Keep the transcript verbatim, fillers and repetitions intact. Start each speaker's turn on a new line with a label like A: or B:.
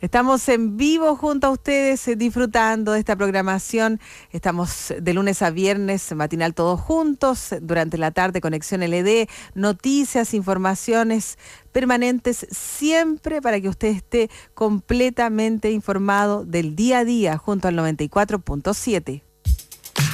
A: Estamos en vivo junto a ustedes, eh, disfrutando de esta programación. Estamos de lunes a viernes, matinal todos juntos. Durante la tarde, Conexión L E D, noticias, informaciones permanentes, siempre para que usted esté completamente informado del día a día junto al noventa y cuatro punto siete.